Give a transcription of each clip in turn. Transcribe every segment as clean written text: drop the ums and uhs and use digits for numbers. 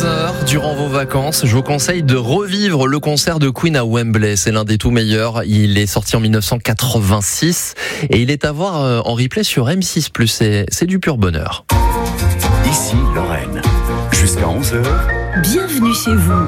heures durant vos vacances, je vous conseille de revivre le concert de Queen à Wembley. C'est l'un des tout meilleurs. Il est sorti en 1986 et il est à voir en replay sur M6+. C'est du pur bonheur. Ici Lorraine, jusqu'à 11h. Bienvenue chez vous.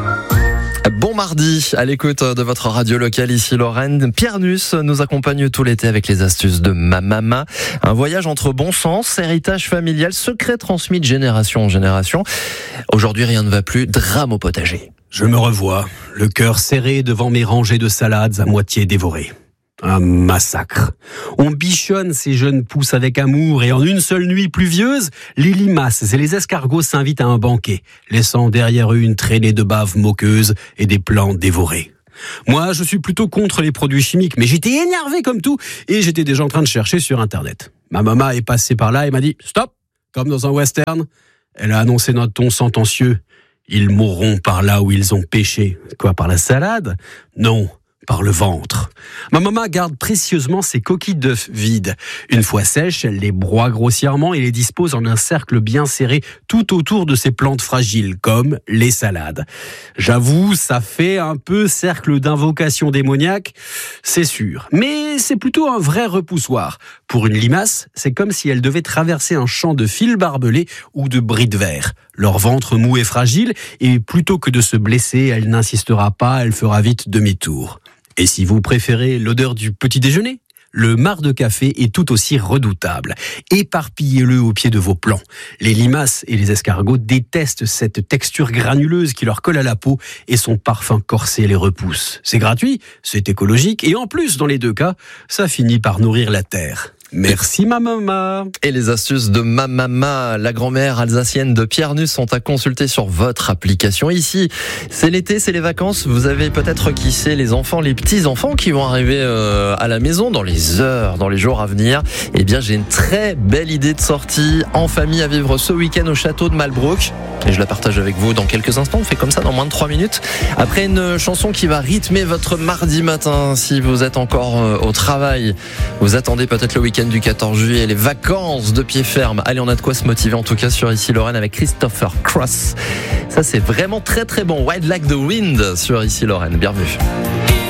Bon mardi, à l'écoute de votre radio locale ici Lorraine. Pierre Nuss nous accompagne tout l'été avec les astuces de Mamama. Un voyage entre bon sens, héritage familial, secret transmis de génération en génération. Aujourd'hui, rien ne va plus, drame au potager. Je me revois, le cœur serré devant mes rangées de salades à moitié dévorées. Un massacre. On bichonne ces jeunes pousses avec amour et en une seule nuit pluvieuse, les limaces et les escargots s'invitent à un banquet, laissant derrière eux une traînée de bave moqueuse et des plantes dévorées. Moi, je suis plutôt contre les produits chimiques, mais j'étais énervé comme tout et j'étais déjà en train de chercher sur Internet. Ma maman est passée par là et m'a dit « Stop !» comme dans un western. Elle a annoncé d'un ton sentencieux « Ils mourront par là où ils ont péché. » Quoi, par la salade ? Non. Par le ventre. Ma maman garde précieusement ses coquilles d'œufs vides. Une fois sèches, elle les broie grossièrement et les dispose en un cercle bien serré tout autour de ces plantes fragiles, comme les salades. J'avoue, ça fait un peu cercle d'invocation démoniaque, c'est sûr. Mais c'est plutôt un vrai repoussoir. Pour une limace, c'est comme si elle devait traverser un champ de fils barbelés ou de bris de verre. Leur ventre mou et fragile, et plutôt que de se blesser, elle n'insistera pas, elle fera vite demi-tour. Et si vous préférez l'odeur du petit déjeuner, le marc de café est tout aussi redoutable. Éparpillez-le au pied de vos plants. Les limaces et les escargots détestent cette texture granuleuse qui leur colle à la peau et son parfum corsé les repousse. C'est gratuit, c'est écologique et en plus, dans les deux cas, ça finit par nourrir la terre. Merci Mamama. Et les astuces de Mamama, la grand-mère alsacienne de Pierre Nuss, sont à consulter sur votre application. Ici, c'est l'été, c'est les vacances. Vous avez peut-être qui sait les enfants, les petits-enfants qui vont arriver à la maison dans les heures, dans les jours à venir. Eh bien, j'ai une très belle idée de sortie en famille à vivre ce week-end au château de Malbrouck. Et je la partage avec vous dans quelques instants. On fait comme ça dans moins de 3 minutes. Après une chanson qui va rythmer votre mardi matin. Si vous êtes encore au travail, vous attendez peut-être le week-end du 14 juillet, les vacances de pied ferme. Allez, on a de quoi se motiver en tout cas sur Ici Lorraine avec Christopher Cross. Ça, c'est vraiment très très bon. Wild Like the Wind sur Ici Lorraine. Bienvenue.